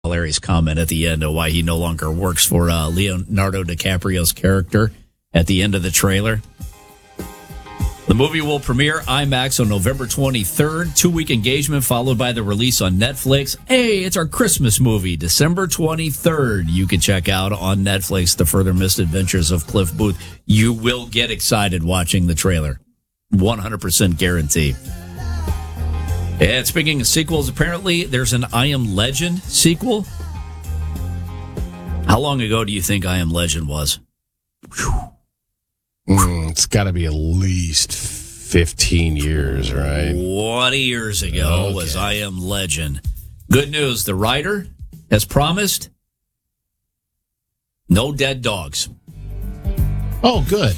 hilarious comment at the end of why he no longer works for Leonardo DiCaprio's character at the end of the trailer. The movie will premiere IMAX on November 23rd, 2-week engagement followed by the release on Netflix. Hey, it's our Christmas movie, December 23rd. You can check out on Netflix The Further Misadventures of Cliff Booth. You will get excited watching the trailer. 100% guarantee. And speaking of sequels, apparently there's an I Am Legend sequel. How long ago do you think I Am Legend was? It's got to be at least 15 years, right? 20 years ago was I Am Legend. Good news, the writer has promised no dead dogs. Oh, good.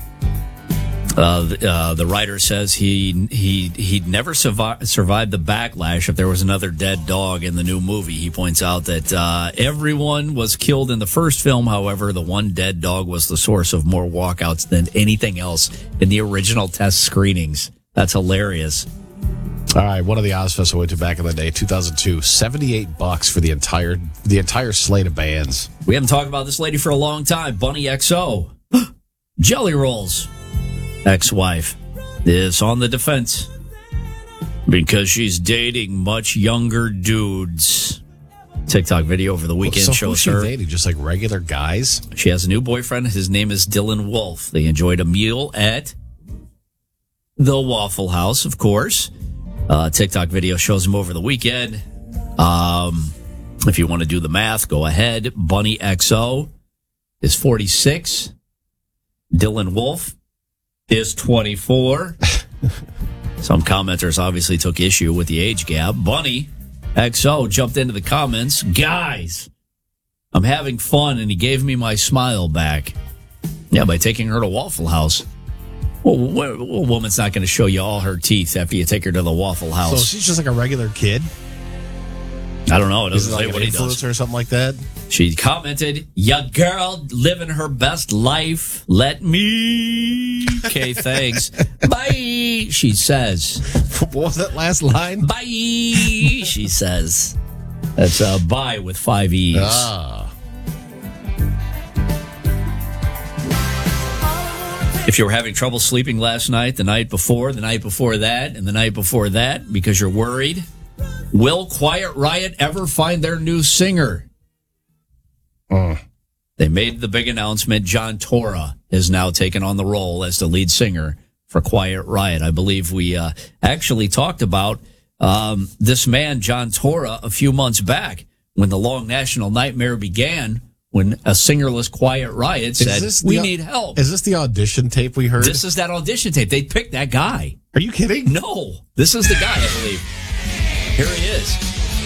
The writer says he'd never survive the backlash if there was another dead dog in the new movie. He points out that everyone was killed in the first film. However, the one dead dog was the source of more walkouts than anything else in the original test screenings. That's hilarious. All right, one of the Ozfests I went to back in the day, 2002, $78 for the entire slate of bands. We haven't talked about this lady for a long time. Bunny XO. Jelly Rolls. Ex-wife is on the defense because she's dating much younger dudes. TikTok video over the weekend shows her dating just like regular guys. She has a new boyfriend. His name is Dylan Wolf. They enjoyed a meal at the Waffle House, of course. TikTok video shows him over the weekend. If you want to do the math, go ahead. Bunny XO is 46. Dylan Wolf is 24. Some commenters obviously took issue with the age gap. Bunny XO jumped into the comments. Guys, I'm having fun, and he gave me my smile back. Yeah, by taking her to Waffle House. Well, what woman's not going to show you all her teeth after you take her to the Waffle House? So she's just like a regular kid? I don't know. It doesn't say like what he does. Or something like that? She commented, "Ya girl living her best life. Let me." Okay, thanks. Bye, she says. What was that last line? Bye, she says. That's bye with 5 E's. If you were having trouble sleeping last night, the night before that, and the night before that, because you're worried, will Quiet Riot ever find their new singer? They made the big announcement. John Tora is now taken on the role as the lead singer for Quiet Riot. I believe we actually talked about this man, John Tora, a few months back when the long national nightmare began, when a singerless Quiet Riot said, we need help. Is this the audition tape we heard? This is that audition tape. They picked that guy. Are you kidding? No. This is the guy, I believe. Here he is.